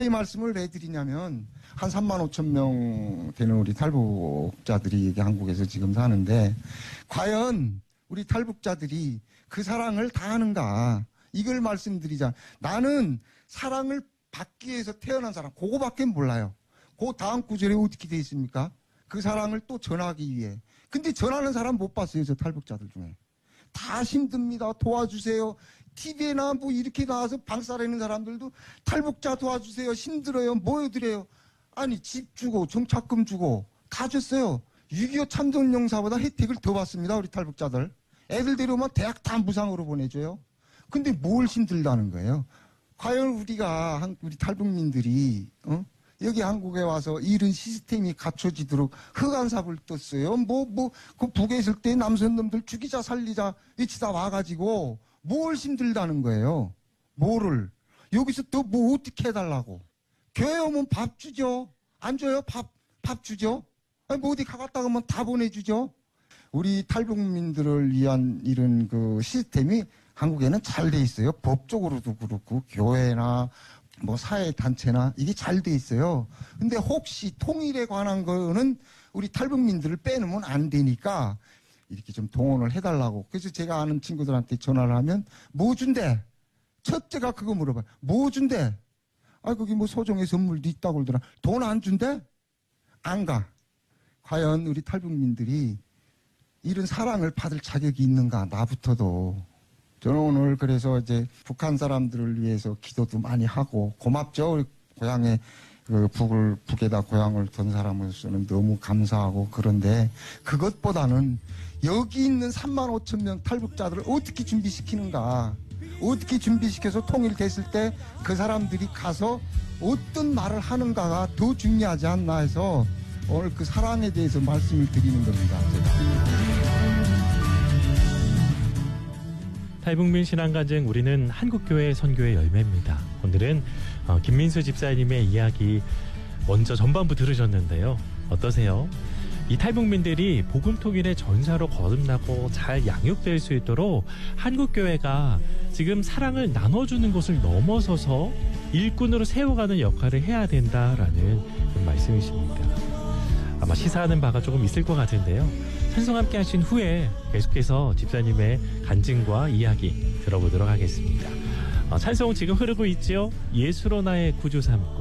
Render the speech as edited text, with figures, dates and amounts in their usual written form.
이 말씀을 왜 드리냐면 한 3만 5천 명 되는 우리 탈북자들이 여기 한국에서 지금 사는데 과연 우리 탈북자들이 그 사랑을 다 하는가 이걸 말씀드리자. 나는 사랑을 받기 위해서 태어난 사람 그거밖에 몰라요. 그 다음 구절에 어떻게 돼 있습니까? 그 사랑을 또 전하기 위해. 근데 전하는 사람 못 봤어요. 저 탈북자들 중에. 다 힘듭니다. 도와주세요. TV에나 뭐 이렇게 나와서 방사라는 사람들도 탈북자 도와주세요. 힘들어요. 뭐 해드려요. 아니 집 주고 정착금 주고 다 줬어요. 6.25 참전용사보다 혜택을 더 받습니다. 우리 탈북자들. 애들 데려오면 대학 다 무상으로 보내줘요. 근데 뭘 힘들다는 거예요. 과연 우리 탈북민들이 여기 한국에 와서 이런 시스템이 갖춰지도록 흑안삽을 떴어요. 그 북에 있을 때 남선 놈들 죽이자 살리자 이치다 와가지고 뭘 힘들다는 거예요. 뭐를. 여기서 또 뭐 어떻게 해달라고. 교회 오면 밥 주죠. 안 줘요? 밥 주죠. 뭐 어디 가갔다 오면 다 보내주죠. 우리 탈북민들을 위한 이런 그 시스템이 한국에는 잘 돼 있어요. 법적으로도 그렇고 교회나 뭐 사회단체나 이게 잘 돼 있어요. 근데 혹시 통일에 관한 거는 우리 탈북민들을 빼놓으면 안 되니까 이렇게 좀 동원을 해달라고. 그래서 제가 아는 친구들한테 전화를 하면 뭐 준대? 첫째가 그거 물어봐요. 뭐 준대? 아, 거기 뭐 소정의 선물도 있다고 그러더라. 돈 안 준대? 안 가. 과연 우리 탈북민들이 이런 사랑을 받을 자격이 있는가? 나부터도. 저는 오늘 그래서 이제 북한 사람들을 위해서 기도도 많이 하고 고맙죠. 우리 고향에 북에다 고향을 둔 사람으로서는 너무 감사하고 그런데 그것보다는 여기 있는 3만 5천 명 탈북자들을 어떻게 준비시키는가. 어떻게 준비시켜서 통일됐을 때 그 사람들이 가서 어떤 말을 하는가가 더 중요하지 않나 해서 오늘 그 사랑에 대해서 말씀을 드리는 겁니다. 탈북민 신앙간증 우리는 한국교회 선교의 열매입니다. 오늘은 김민수 집사님의 이야기 먼저 전반부 들으셨는데요. 어떠세요? 이 탈북민들이 복음 통일의 전사로 거듭나고 잘 양육될 수 있도록 한국교회가 지금 사랑을 나눠주는 것을 넘어서서 일꾼으로 세워가는 역할을 해야 된다라는 그런 말씀이십니다. 아마 시사하는 바가 조금 있을 것 같은데요. 찬송 함께 하신 후에 계속해서 집사님의 간증과 이야기 들어보도록 하겠습니다. 찬송 지금 흐르고 있죠? 예수로 나의 구주 삼고